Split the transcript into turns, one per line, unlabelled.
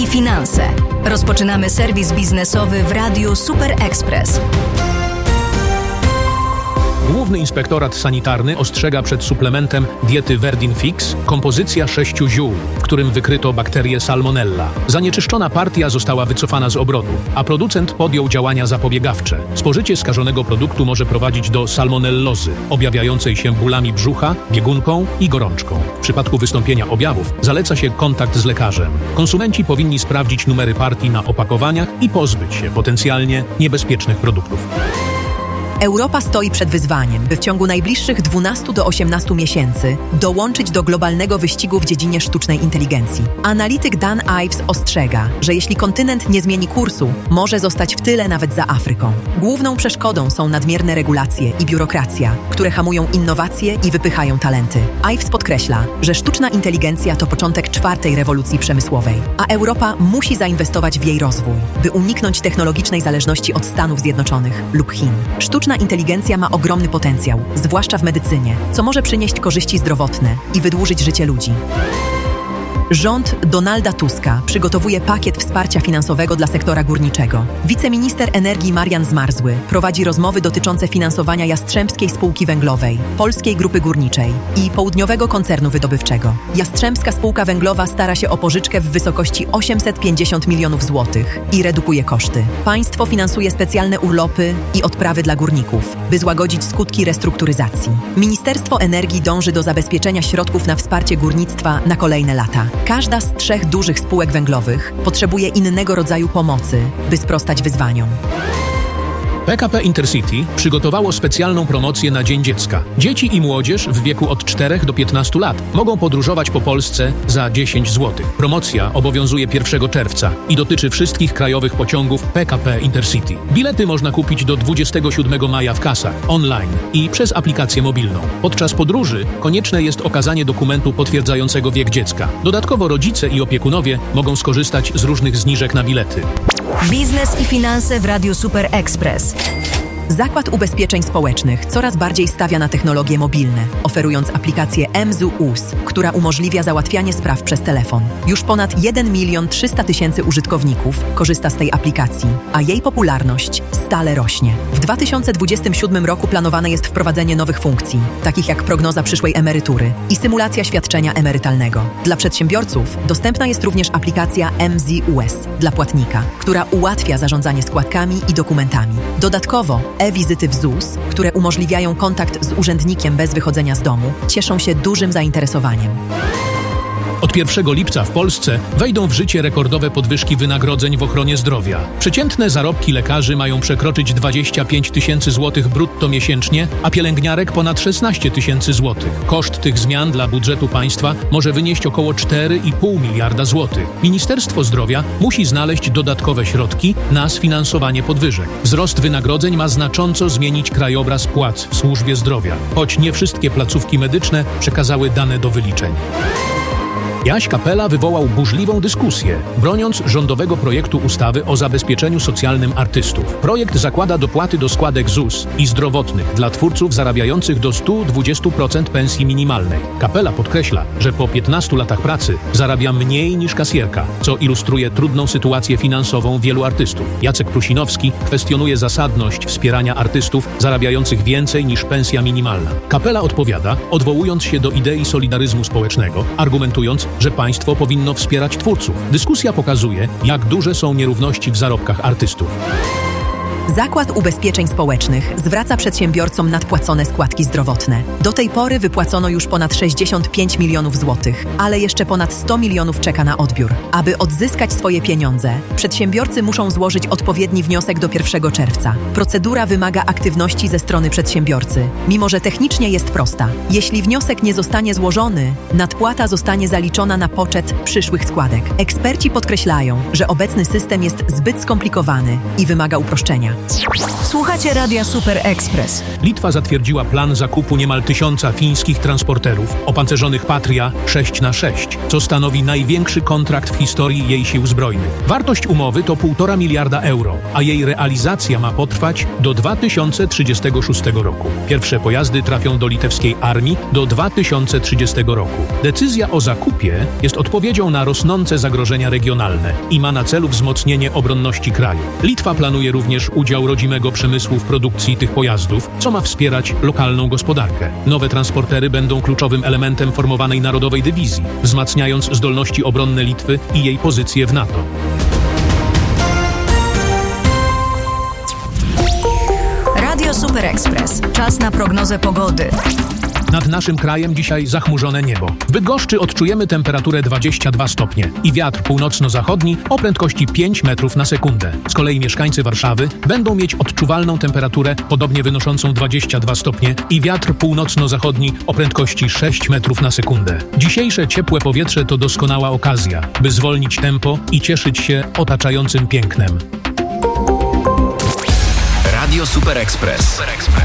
i finanse. Rozpoczynamy serwis biznesowy w Radiu Super Express.
Główny Inspektorat Sanitarny ostrzega przed suplementem diety Verdin Fix kompozycja 6 ziół, w którym wykryto bakterię Salmonella. Zanieczyszczona partia została wycofana z obrotu, a producent podjął działania zapobiegawcze. Spożycie skażonego produktu może prowadzić do salmonellozy, objawiającej się bólami brzucha, biegunką i gorączką. W przypadku wystąpienia objawów zaleca się kontakt z lekarzem. Konsumenci powinni sprawdzić numery partii na opakowaniach i pozbyć się potencjalnie niebezpiecznych produktów.
Europa stoi przed wyzwaniem, by w ciągu najbliższych 12 do 18 miesięcy dołączyć do globalnego wyścigu w dziedzinie sztucznej inteligencji. Analityk Dan Ives ostrzega, że jeśli kontynent nie zmieni kursu, może zostać w tyle nawet za Afryką. Główną przeszkodą są nadmierne regulacje i biurokracja, które hamują innowacje i wypychają talenty. Ives podkreśla, że sztuczna inteligencja to początek 4. rewolucji przemysłowej, a Europa musi zainwestować w jej rozwój, by uniknąć technologicznej zależności od Stanów Zjednoczonych lub Chin. Sztuczna inteligencja ma ogromny potencjał, zwłaszcza w medycynie, co może przynieść korzyści zdrowotne i wydłużyć życie ludzi. Rząd Donalda Tuska przygotowuje pakiet wsparcia finansowego dla sektora górniczego. Wiceminister energii Marian Zmarzły prowadzi rozmowy dotyczące finansowania Jastrzębskiej Spółki Węglowej, Polskiej Grupy Górniczej i Południowego Koncernu Wydobywczego. Jastrzębska Spółka Węglowa stara się o pożyczkę w wysokości 850 milionów złotych i redukuje koszty. Państwo finansuje specjalne urlopy i odprawy dla górników, by złagodzić skutki restrukturyzacji. Ministerstwo Energii dąży do zabezpieczenia środków na wsparcie górnictwa na kolejne lata. Każda z 3 dużych spółek węglowych potrzebuje innego rodzaju pomocy, by sprostać wyzwaniom.
PKP Intercity przygotowało specjalną promocję na Dzień Dziecka. Dzieci i młodzież w wieku od 4 do 15 lat mogą podróżować po Polsce za 10 zł. Promocja obowiązuje 1 czerwca i dotyczy wszystkich krajowych pociągów PKP Intercity. Bilety można kupić do 27 maja w kasach, online i przez aplikację mobilną. Podczas podróży konieczne jest okazanie dokumentu potwierdzającego wiek dziecka. Dodatkowo rodzice i opiekunowie mogą skorzystać z różnych zniżek na bilety.
Biznes i finanse w Radiu Super Express.
Zakład Ubezpieczeń Społecznych coraz bardziej stawia na technologie mobilne, oferując aplikację mZUS, która umożliwia załatwianie spraw przez telefon. Już ponad 1 300 000 użytkowników korzysta z tej aplikacji, a jej popularność stale rośnie. W 2027 roku planowane jest wprowadzenie nowych funkcji, takich jak prognoza przyszłej emerytury i symulacja świadczenia emerytalnego. Dla przedsiębiorców dostępna jest również aplikacja mZUS dla płatnika, która ułatwia zarządzanie składkami i dokumentami. Dodatkowo e-wizyty w ZUS, które umożliwiają kontakt z urzędnikiem bez wychodzenia z domu, cieszą się dużym zainteresowaniem.
Od 1 lipca w Polsce wejdą w życie rekordowe podwyżki wynagrodzeń w ochronie zdrowia. Przeciętne zarobki lekarzy mają przekroczyć 25 000 złotych brutto miesięcznie, a pielęgniarek ponad 16 000 złotych. Koszt tych zmian dla budżetu państwa może wynieść około 4,5 miliarda złotych. Ministerstwo Zdrowia musi znaleźć dodatkowe środki na sfinansowanie podwyżek. Wzrost wynagrodzeń ma znacząco zmienić krajobraz płac w służbie zdrowia, choć nie wszystkie placówki medyczne przekazały dane do wyliczeń. Jaś Kapela wywołał burzliwą dyskusję, broniąc rządowego projektu ustawy o zabezpieczeniu socjalnym artystów. Projekt zakłada dopłaty do składek ZUS i zdrowotnych dla twórców zarabiających do 120% pensji minimalnej. Kapela podkreśla, że po 15 latach pracy zarabia mniej niż kasjerka, co ilustruje trudną sytuację finansową wielu artystów. Jacek Prusinowski kwestionuje zasadność wspierania artystów zarabiających więcej niż pensja minimalna. Kapela odpowiada, odwołując się do idei solidaryzmu społecznego, argumentując, że państwo powinno wspierać twórców. Dyskusja pokazuje, jak duże są nierówności w zarobkach artystów.
Zakład Ubezpieczeń Społecznych zwraca przedsiębiorcom nadpłacone składki zdrowotne. Do tej pory wypłacono już ponad 65 milionów złotych, ale jeszcze ponad 100 milionów czeka na odbiór. Aby odzyskać swoje pieniądze, przedsiębiorcy muszą złożyć odpowiedni wniosek do 1 czerwca. Procedura wymaga aktywności ze strony przedsiębiorcy, mimo że technicznie jest prosta. Jeśli wniosek nie zostanie złożony, nadpłata zostanie zaliczona na poczet przyszłych składek. Eksperci podkreślają, że obecny system jest zbyt skomplikowany i wymaga uproszczenia. zagrożenia.
Słuchacie Radia Super Express.
Litwa zatwierdziła plan zakupu niemal 1000 fińskich transporterów opancerzonych Patria 6x6, co stanowi największy kontrakt w historii jej sił zbrojnych. Wartość umowy to 1,5 miliarda euro, a jej realizacja ma potrwać do 2036 roku. Pierwsze pojazdy trafią do litewskiej armii do 2030 roku. Decyzja o zakupie jest odpowiedzią na rosnące zagrożenia regionalne i ma na celu wzmocnienie obronności kraju. Litwa planuje również udział rodzimego przemysłu w produkcji tych pojazdów, co ma wspierać lokalną gospodarkę. Nowe transportery będą kluczowym elementem formowanej narodowej dywizji, wzmacniając zdolności obronne Litwy i jej pozycję w NATO.
Radio Super Express. Czas na prognozę pogody.
Nad naszym krajem dzisiaj zachmurzone niebo. W Bydgoszczy odczujemy temperaturę 22 stopnie i wiatr północno-zachodni o prędkości 5 metrów na sekundę. Z kolei mieszkańcy Warszawy będą mieć odczuwalną temperaturę podobnie wynoszącą 22 stopnie i wiatr północno-zachodni o prędkości 6 metrów na sekundę. Dzisiejsze ciepłe powietrze to doskonała okazja, by zwolnić tempo i cieszyć się otaczającym pięknem.
Radio Super Express.